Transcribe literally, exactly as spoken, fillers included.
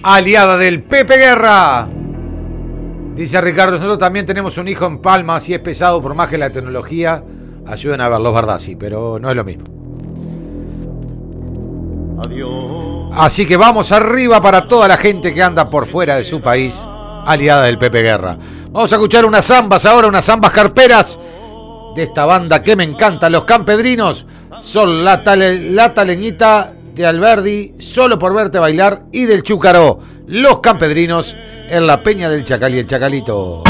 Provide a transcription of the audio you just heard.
aliada del Pepe Guerra. Dice Ricardo, nosotros también tenemos un hijo en Palma, si es pesado por más que la tecnología. Ayuden a verlo, es verdad, sí, pero no es lo mismo. Adiós. Así que vamos arriba para toda la gente que anda por fuera de su país, aliada del Pepe Guerra. Vamos a escuchar unas zambas ahora, unas zambas carperas de esta banda que me encanta, Los Campedrinos. Son la, tale, la taleñita de Alberdi, Solo por verte bailar, y del Chúcaro, Los Campedrinos en la Peña del Chacal y el Chacalito.